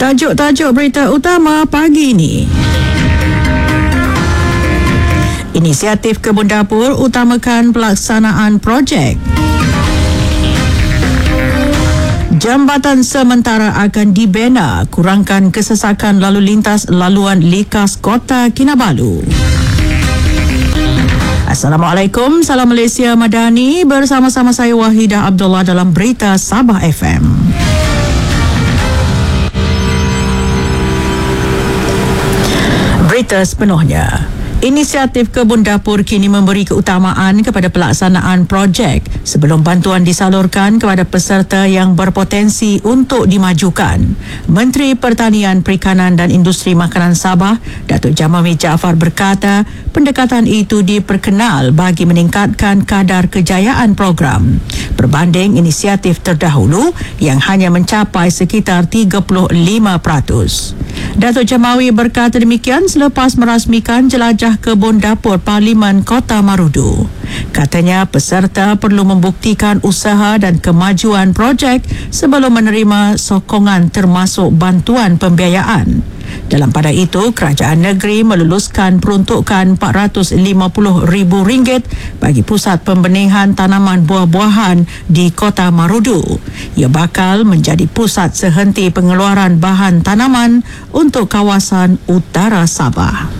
Tajuk-tajuk berita utama pagi ini. Inisiatif Kebun Dapur utamakan pelaksanaan projek. Jambatan sementara akan dibina, kurangkan kesesakan lalu lintas laluan likas Kota Kinabalu. Assalamualaikum, salam Malaysia Madani. Bersama-sama saya Wahidah Abdullah dalam Berita Sabah FM. Berita sepenuhnya. Inisiatif Kebun Dapur kini memberi keutamaan kepada pelaksanaan projek sebelum bantuan disalurkan kepada peserta yang berpotensi untuk dimajukan. Menteri Pertanian, Perikanan dan Industri Makanan Sabah, Datuk Jamawi Jaafar berkata, pendekatan itu diperkenal bagi meningkatkan kadar kejayaan program berbanding inisiatif terdahulu yang hanya mencapai sekitar 35%. Datuk Jamawi berkata demikian selepas merasmikan jelajah Kebun Dapur Parlimen Kota Marudu. Katanya peserta perlu membuktikan usaha dan kemajuan projek sebelum menerima sokongan termasuk bantuan pembiayaan. Dalam pada itu, kerajaan negeri meluluskan peruntukan RM450,000 bagi pusat pembenihan tanaman buah-buahan di Kota Marudu. Ia bakal menjadi pusat sehenti pengeluaran bahan tanaman untuk kawasan utara Sabah.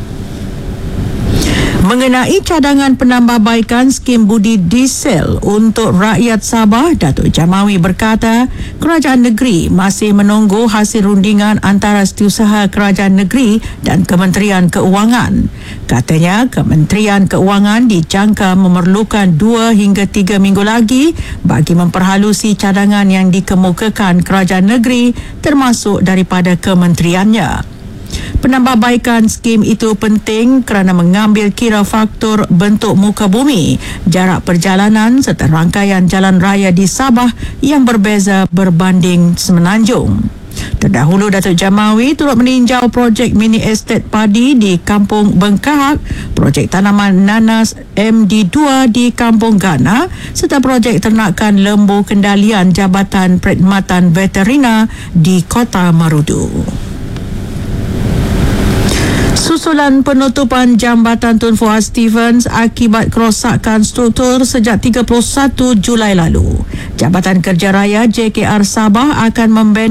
Mengenai cadangan penambahbaikan skim budi diesel untuk rakyat Sabah, Datuk Jamawi berkata, kerajaan negeri masih menunggu hasil rundingan antara Setiausaha Kerajaan Negeri dan Kementerian Keuangan. Katanya, Kementerian Keuangan dijangka memerlukan 2 hingga 3 minggu lagi bagi memperhalusi cadangan yang dikemukakan kerajaan negeri termasuk daripada kementeriannya. Penambahbaikan skim itu penting kerana mengambil kira faktor bentuk muka bumi, jarak perjalanan serta rangkaian jalan raya di Sabah yang berbeza berbanding Semenanjung. Terdahulu, Datuk Jamawi turut meninjau projek mini estate padi di Kampung Bengkahak, projek tanaman nanas MD2 di Kampung Gana serta projek ternakan lembu kendalian Jabatan Perkhidmatan Veterina di Kota Marudu. Susulan penutupan Jambatan Tun Fuad Stephens akibat kerosakan struktur sejak 31 Julai lalu, Jabatan Kerja Raya JKR Sabah akan membina